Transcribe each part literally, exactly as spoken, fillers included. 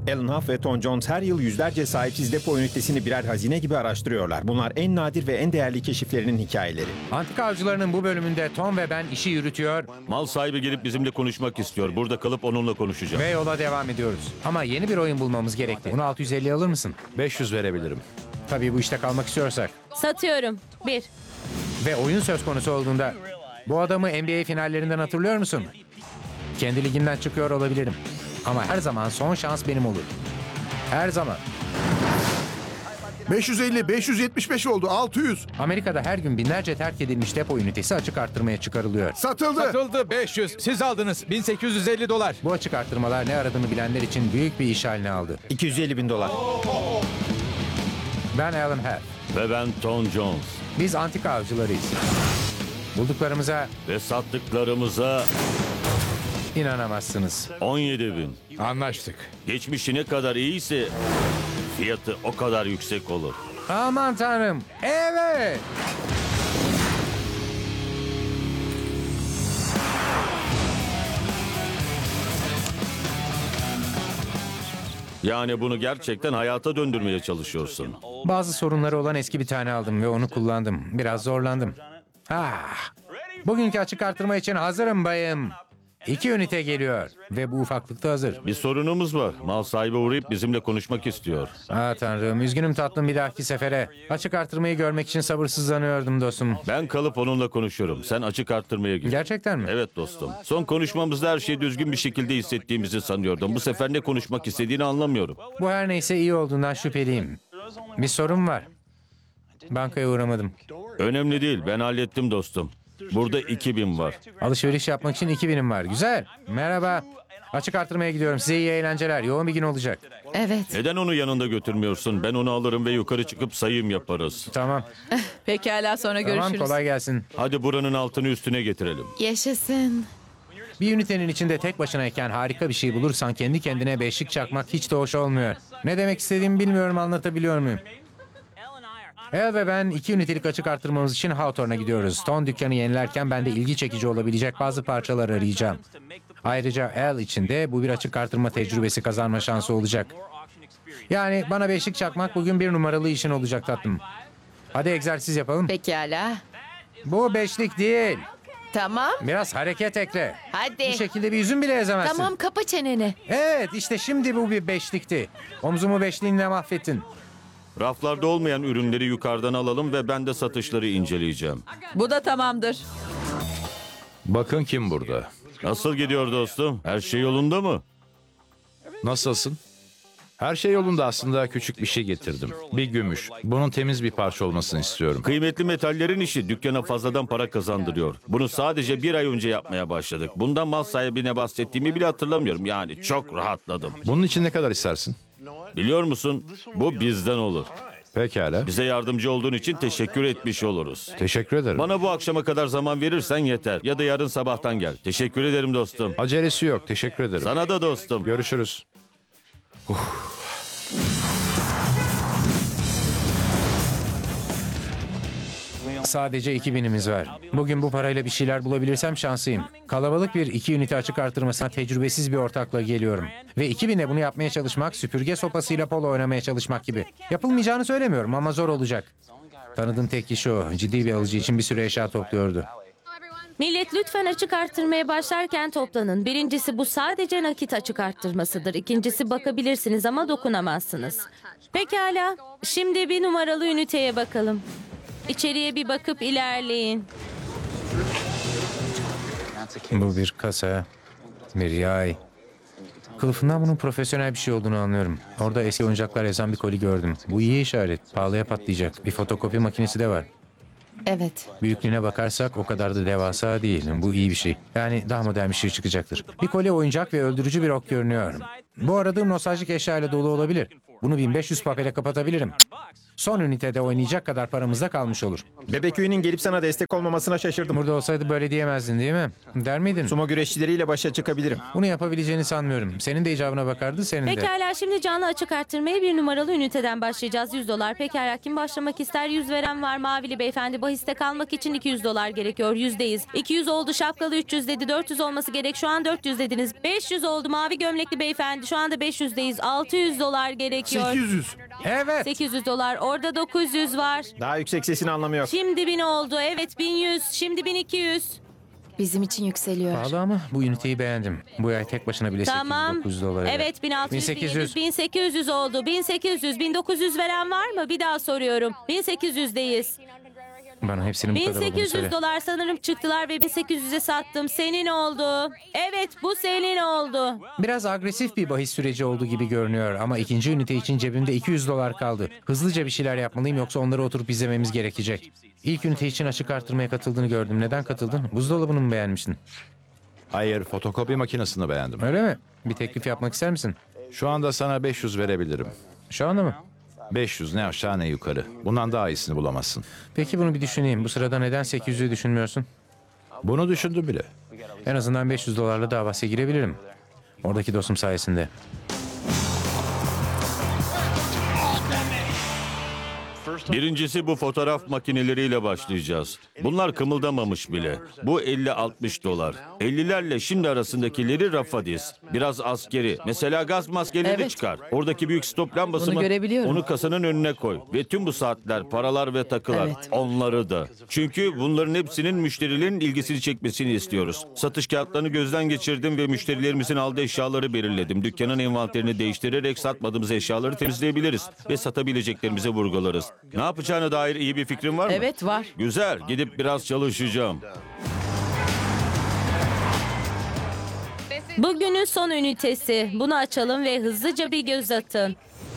Alan Huff ve Tom Jones her yıl yüzlerce sahipsiz depo ünitesini birer hazine gibi araştırıyorlar. Bunlar en nadir ve en değerli keşiflerinin hikayeleri. Antika avcılarının bu bölümünde Tom ve ben işi yürütüyor Mal sahibi gelip bizimle konuşmak istiyor. Burada kalıp onunla konuşacağım. ve yola devam ediyoruz. Ama yeni bir oyun bulmamız gerekti. Bunu altı yüz elli alır mısın? beş yüz verebilirim. Tabii bu işte kalmak istiyorsak. Satıyorum. Bir. Ve oyun söz konusu olduğunda bu adamı N B A finallerinden hatırlıyor musun? Kendi ligimden çıkıyor olabilirim. Ama her zaman son şans benim olur. Her zaman. beş yüz elli, beş yüz yetmiş beş oldu. altı yüz. Amerika'da her gün binlerce terk edilmiş depo ünitesi açık arttırmaya çıkarılıyor. Satıldı. Satıldı beş yüz. Siz aldınız bin sekiz yüz elli dolar. Bu açık arttırmalar ne aradığını bilenler için büyük bir iş haline aldı. iki yüz elli bin dolar. Ben Alan Huff. Ve ben Tom Jones. Biz antika avcılarıyız. Bulduklarımıza Ve sattıklarımıza inanamazsınız. on yedi bin. Anlaştık. Geçmişi ne kadar iyiyse fiyatı o kadar yüksek olur. Aman tanrım. Evet. Yani bunu gerçekten hayata döndürmeye çalışıyorsun. Bazı sorunları olan eski bir tane aldım ve onu kullandım. Biraz zorlandım. Ah. Bugünkü açık artırma için hazırım bayım. İki ünite geliyor ve bu ufaklıkta hazır. Bir sorunumuz var. Mal sahibi uğrayıp bizimle konuşmak istiyor. Ah tanrım, üzgünüm tatlım, bir dahaki sefere. Açık artırmayı görmek için sabırsızlanıyordum dostum. Ben kalıp onunla konuşurum. Sen açık arttırmaya git. Gerçekten mi? Evet dostum. Son konuşmamızda her şeyi düzgün bir şekilde hissettiğimizi sanıyordum. Bu sefer ne konuşmak istediğini anlamıyorum. Bu her neyse iyi olduğundan şüpheliyim. Bir sorun var. Bankaya uğramadım. Önemli değil. Ben hallettim dostum. Burada iki bin var. Alışveriş yapmak için iki binim var. Güzel. Merhaba. Açık artırmaya gidiyorum. Size iyi eğlenceler. Yoğun bir gün olacak. Evet. Neden onu yanında götürmüyorsun? Ben onu alırım ve yukarı çıkıp sayım yaparız. Tamam. Pekala sonra Tamam, görüşürüz. kolay gelsin. Hadi buranın altını üstüne getirelim. Yaşasın. Bir ünitenin içinde tek başınayken harika bir şey bulursan kendi kendine beşlik çakmak hiç de hoş olmuyor. Ne demek istediğimi bilmiyorum, anlatabiliyor muyum? El ve ben iki ünitelik açık artırmamız için Hawthorne'a gidiyoruz. Ton dükkanı yenilerken ben de ilgi çekici olabilecek bazı parçalar arayacağım. Ayrıca El için de bu bir açık artırma tecrübesi kazanma şansı olacak. Yani bana beşlik çakmak bugün bir numaralı işin olacak tatlım. Hadi egzersiz yapalım. Pekala. Bu beşlik değil. Tamam. Biraz hareket ekle. Hadi. Bu şekilde bir yüzün bile ezemezsin. Tamam, kapa çeneni. Evet, işte şimdi bu bir beşlikti. Omzumu beşliğinle mahvettin. Raflarda olmayan ürünleri yukarıdan alalım ve ben de satışları inceleyeceğim. Bu da tamamdır. Bakın kim burada. Nasıl gidiyor dostum? Her şey yolunda mı? Nasılsın? Her şey yolunda, aslında küçük bir şey getirdim. Bir gümüş. Bunun temiz bir parça olmasını istiyorum. Kıymetli metallerin işi dükkana fazladan para kazandırıyor. Bunu sadece bir ay önce yapmaya başladık. Bundan mal sahibine bahsettiğimi bile hatırlamıyorum. Yani çok rahatladım. Bunun için ne kadar istersin? Biliyor musun? Bu bizden olur. Pekala. Bize yardımcı olduğun için teşekkür etmiş oluruz. Teşekkür ederim. Bana bu akşama kadar zaman verirsen yeter. Ya da yarın sabahtan gel. Teşekkür ederim dostum. Acelesi yok. Teşekkür ederim. Sana da dostum. Görüşürüz. Sadece iki binimiz var. Bugün bu parayla bir şeyler bulabilirsem şanslıyım. Kalabalık bir iki ünite açık artırmasına tecrübesiz bir ortakla geliyorum. Ve iki bine bunu yapmaya çalışmak süpürge sopasıyla polo oynamaya çalışmak gibi. Yapılmayacağını söylemiyorum ama zor olacak. Tanıdığım tek kişi o. Ciddi bir alıcı için bir sürü eşya topluyordu. Millet lütfen açık arttırmaya başlarken toplanın. Birincisi bu sadece nakit açık arttırmasıdır. İkincisi bakabilirsiniz ama dokunamazsınız. Pekala. Şimdi bir numaralı üniteye bakalım. İçeriye bir bakıp ilerleyin. Bu bir kasa, bir yay. Kılıfından bunun profesyonel bir şey olduğunu anlıyorum. Orada eski oyuncaklar yazan bir koli gördüm. Bu iyi işaret. Pahalıya patlayacak. Bir fotokopi makinesi de var. Evet. Büyüklüğüne bakarsak o kadar da devasa değil. Bu iyi bir şey. Yani daha modern bir şey çıkacaktır. Bir kolye oyuncak ve öldürücü bir ok görünüyor. Bu aradığım nostaljik eşyayla dolu olabilir. Bunu bin beş yüz papele kapatabilirim. Son ünitede oynayacak kadar paramız da kalmış olur. Bebeköy'ün gelip sana destek olmamasına şaşırdım. Burada olsaydı böyle diyemezdin değil mi? Der miydin? Sumo güreşçileriyle başa çıkabilirim. Bunu yapabileceğini sanmıyorum. Senin de icabına bakardı, senin de. Pekala şimdi canlı açık arttırmaya bir numaralı üniteden başlayacağız. yüz dolar. Pekala kim başlamak ister? yüz veren var. Mavili beyefendi. Bahiste kalmak için iki yüz dolar gerekiyor. Yüzdeyiz. iki yüz oldu. Şapkalı üç yüz dedi. dört yüz olması gerek. Şu an dört yüz dediniz. beş yüz oldu. Mavi gömlekli beyefendi. Şu anda beş yüzdeyiz. altı yüz dolar gerekiyor. sekiz yüz. Evet. sekiz yüz dolar. Orada dokuz yüz var. Daha yüksek sesini anlamıyor. Şimdi bin oldu. Evet bin yüz. Şimdi bin iki yüz. Bizim için yükseliyor. Pahalı ama bu üniteyi beğendim. Bu ay tek başına bile Tamam. sekiz yüz dokuz dolar. Evet bin altı yüz, bin sekiz yüz. bin sekiz yüz oldu. bin sekiz yüz, bin dokuz yüz veren var mı? Bir daha soruyorum. bin sekiz yüzdeyiz. Bana hepsinin bu bin kadar olduğunu sekiz söyle. yüz dolar sanırım çıktılar ve bin sekiz yüze sattım. Senin oldu. Evet bu senin oldu. Biraz agresif bir bahis süreci oldu gibi görünüyor ama ikinci ünite için cebimde iki yüz dolar kaldı. Hızlıca bir şeyler yapmalıyım yoksa onları oturup izlememiz gerekecek. İlk ünite için açık artırmaya katıldığını gördüm. Neden katıldın? Buzdolabını mı beğenmiştin? Hayır, fotokopi makinesini beğendim. Öyle mi? Bir teklif yapmak ister misin? Şu anda sana beş yüz verebilirim. Şu anda mı? beş yüz ne aşağı ne yukarı. Bundan daha iyisini bulamazsın. Peki bunu bir düşüneyim. Bu sırada neden sekiz yüzü düşünmüyorsun? Bunu düşündüm bile. En azından beş yüz dolarla davası girebilirim. Oradaki dostum sayesinde. Birincisi bu fotoğraf makineleriyle başlayacağız. Bunlar kımıldamamış bile. Bu elli altmış dolar. ellilerle şimdi arasındakileri rafa diz. Biraz askeri. Mesela gaz maskelerini Evet. çıkar. Oradaki büyük stop lambası Bunu mı? görebiliyorum. Onu kasanın önüne koy. Ve tüm bu saatler, paralar ve takılar. Evet. Onları da. Çünkü bunların hepsinin müşterilerin ilgisini çekmesini istiyoruz. Satış kağıtlarını gözden geçirdim ve müşterilerimizin aldığı eşyaları belirledim. Dükkanın envanterini değiştirerek satmadığımız eşyaları temizleyebiliriz. Ve satabileceklerimizi vurgularız. Ne yapacağına dair iyi bir fikrin var mı? Evet var. Güzel. Gidip biraz çalışacağım. Bugünün son ünitesi. Bunu açalım ve hızlıca bir göz atın.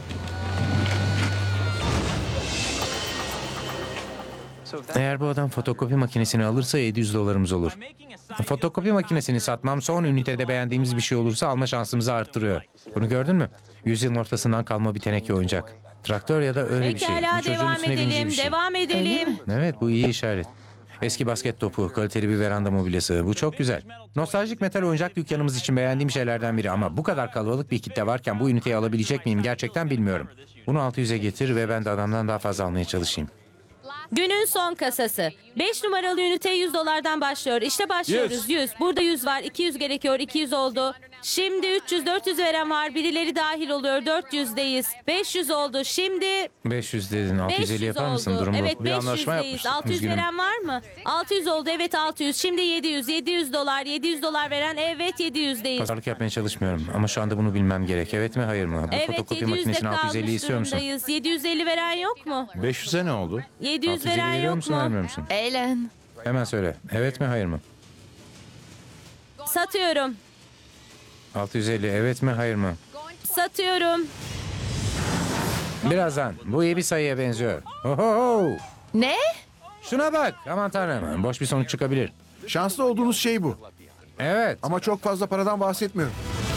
Eğer bu adam fotokopi makinesini alırsa yedi yüz dolarımız olur. Fotokopi makinesini satmam son ünitede beğendiğimiz bir şey olursa alma şansımızı arttırıyor. Bunu gördün mü? Yüzyılın ortasından kalma bir teneke oyuncak. Traktör ya da öyle bir şey. Pekala Bu çocuğun devam üstüne bineceği edelim. bir şey. Devam edelim. Evet bu iyi işaret. Eski basket topu, kaliteli bir veranda mobilyası. Bu çok güzel. Nostaljik metal oyuncak dükkanımız için beğendiğim şeylerden biri ama bu kadar kalabalık bir kitle varken bu üniteyi alabilecek miyim gerçekten bilmiyorum. Bunu altı yüze getir ve ben de adamdan daha fazla almaya çalışayım. Günün son kasası. beş numaralı ünite yüz dolardan başlıyor. İşte başlıyoruz. yüz. Burada yüz var. iki yüz gerekiyor. iki yüz oldu. Şimdi üç yüz, dört yüz veren var. Birileri dahil oluyor. dört yüzdeyiz. beş yüz oldu. Şimdi beş yüz dedin. altı yüz elli beş yüz yapar mısın oldu. durum bu? Evet Bir anlaşma beş yüzdeyiz. yapmıştık. altı yüz Üzgünüm. veren var mı? altı yüz oldu. Evet altı yüz. Şimdi yedi yüz. yedi yüz dolar. yedi yüz dolar veren. Evet yedi yüzdeyiz. Pazarlık yapmaya çalışmıyorum ama şu anda bunu bilmem gerek. Evet mi hayır mı? Bu Evet fotokopi yedi yüzde makinesini altı yüz elli kalmış istiyor musun? durumdayız. yedi yüz elli veren yok mu? beş yüze ne oldu? yedi yüz altı yüz elli veren veriyor yok musun mu? vermiyor musun? Eğlen. Hemen söyle. Evet mi hayır mı? Satıyorum. altı yüz elli evet mi hayır mı? Satıyorum. Birazdan. Bu iyi bir sayıya benziyor. Oho! Ne? Şuna bak. Aman tanrım. Boş bir sonuç çıkabilir. Şanslı olduğunuz şey bu. Evet. Ama çok fazla paradan bahsetmiyorum.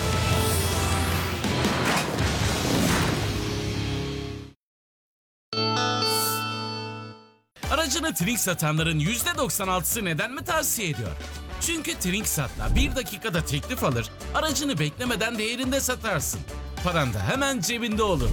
Aracını Trink satanların yüzde doksan altısı neden mi tavsiye ediyor? Çünkü Trink Sat'la bir dakikada teklif alır, aracını beklemeden değerinde satarsın. Paran da hemen cebinde olur.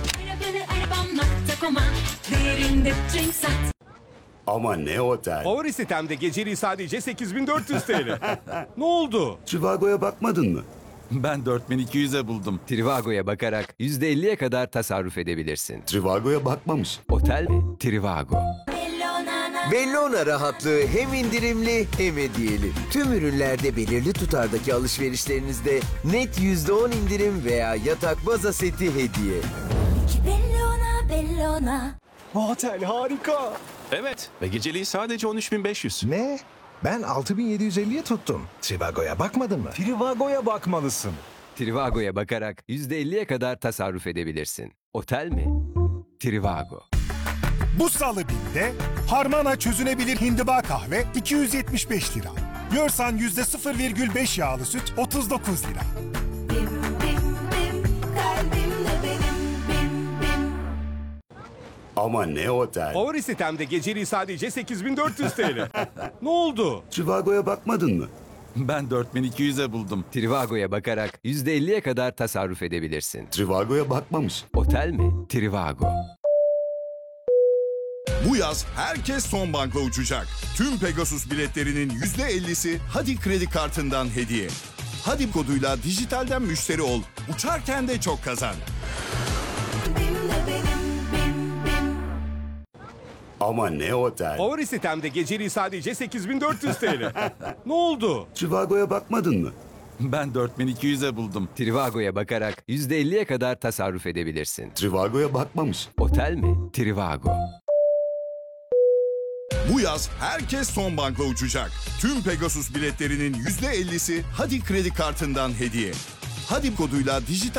Ama ne otel? Favori sitemde geceliği sadece sekiz bin dört yüz T L. Ne oldu? Trivago'ya bakmadın mı? Ben dört bin iki yüze buldum. Trivago'ya bakarak yüzde elliye kadar tasarruf edebilirsin. Trivago'ya bakmamış. Otel mi? Trivago. Bellona rahatlığı hem indirimli hem hediyeli. Tüm ürünlerde belirli tutardaki alışverişlerinizde net yüzde on indirim veya yatak baza seti hediye. Bellona, Bellona. Bu otel harika. Evet ve geceliği sadece on üç bin beş yüz. Ne? Ben altı bin yedi yüz elliye tuttum. Trivago'ya bakmadın mı? Trivago'ya bakmalısın. Trivago'ya bakarak yüzde elliye kadar tasarruf edebilirsin. Otel mi? Trivago. Bu salı binde Harmana çözünebilir hindiba kahve iki yüz yetmiş beş lira. Yorsan yüzde sıfır virgül beş yağlı süt otuz dokuz lira. Bim bim bim, kalbimle benim bim bim. Ama ne otel? Favori sitemde geceliği sadece sekiz bin dört yüz T L. Ne oldu? Trivago'ya bakmadın mı? Ben dört bin iki yüze buldum. Trivago'ya bakarak yüzde elliye kadar tasarruf edebilirsin. Trivago'ya bakmamış. Otel mi? Trivago. Bu yaz herkes son bankla uçacak. Tüm Pegasus biletlerinin yüzde ellisi Hadi kredi kartından hediye. Hadi koduyla dijitalden müşteri ol. Uçarken de çok kazan. Ama ne otel? Favori sitemde geceliği sadece sekiz bin dört yüz T L. Ne oldu? Trivago'ya bakmadın mı? Ben dört bin iki yüze buldum. Trivago'ya bakarak yüzde elliye kadar tasarruf edebilirsin. Trivago'ya bakmamış. Otel mi? Trivago. Bu yaz herkes son bankla uçacak. Tüm Pegasus biletlerinin yüzde ellisi Hadi kredi kartından hediye. Hadi koduyla dijital